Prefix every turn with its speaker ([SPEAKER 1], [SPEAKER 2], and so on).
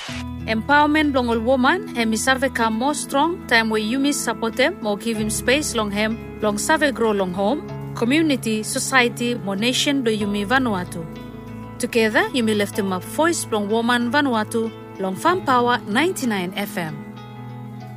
[SPEAKER 1] Empowerment long all woman, hemi serve ka more strong, time where you miss support them, more give him space long hem, long serve grow long home, community, society, more nation do you me Vanuatu. Together, you may lift him up voice long woman Vanuatu, long Farm Power 99 FM.